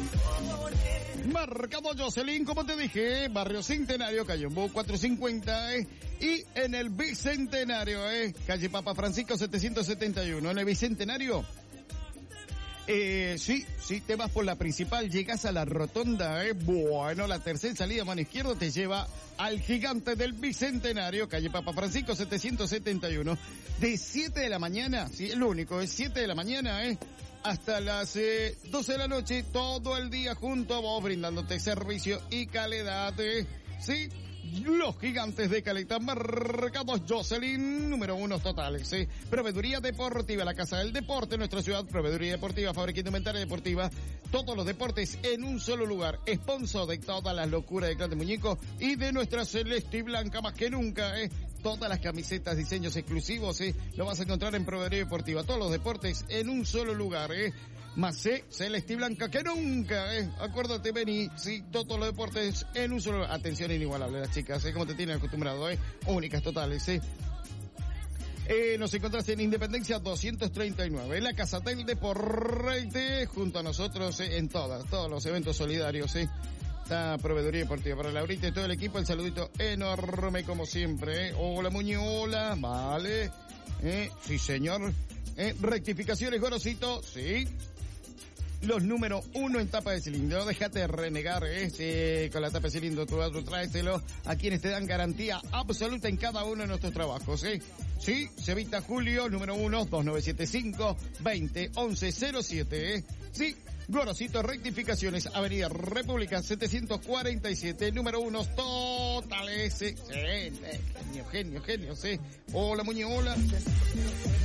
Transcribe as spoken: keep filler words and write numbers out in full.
Mercado Jocelyn, como te dije, Barrio Centenario, calle Ombú cuatrocientos cincuenta, eh, y en el Bicentenario, eh, calle Papa Francisco setecientos setenta y uno, en el Bicentenario. Eh, sí, sí, te vas por la principal, llegas a la rotonda, eh, bueno, la tercera salida mano izquierda te lleva al gigante del Bicentenario, calle Papa Francisco setecientos setenta y uno, de siete de la mañana, sí, el único, es siete de la mañana, eh, hasta las eh, doce de la noche, todo el día junto a vos, brindándote servicio y calidad, eh, sí. Los gigantes de Caleta, Mercados Jocelyn, número uno totales, ¿eh? Proveeduría Deportiva, la Casa del Deporte, nuestra ciudad, Proveeduría Deportiva, Fábrica Indumentaria Deportiva, todos los deportes en un solo lugar, sponsor de todas las locuras de Clan de Muñeco y de nuestra celeste y blanca más que nunca, ¿eh? Todas las camisetas, diseños exclusivos, ¿eh? Lo vas a encontrar en Proveeduría Deportiva, todos los deportes en un solo lugar, ¿eh? Más ¿eh? celeste y blanca que nunca, ¿eh? Acuérdate, vení, sí, todos los deportes en un solo lugar. Atención inigualable, las chicas, ¿eh? Como te tienen acostumbrado, ¿eh? Únicas totales, ¿eh? Eh, nos encontraste en Independencia doscientos treinta y nueve, en la Casa del Deporte, junto a nosotros, ¿eh? En todas, todos los eventos solidarios, ¿eh? Está Proveeduría Deportiva para Laurita y todo el equipo, el saludito enorme como siempre, ¿eh? Hola, Muñola, vale, ¿eh? Sí, señor, ¿eh? Rectificaciones, Gorosito, sí. Los número uno en tapa de cilindro, déjate de renegar, eh, con la tapa de cilindro, tú, tú tráeselo a quienes te dan garantía absoluta en cada uno de nuestros trabajos, eh. Sí, Cevita Julio, número uno, dos nueve siete cinco, veinte once cero siete, eh. Sí, Gorosito Rectificaciones, Avenida República setecientos cuarenta y siete, número uno, totales, eh. Sí, genio, genio, genio, sí. Hola, Muñola.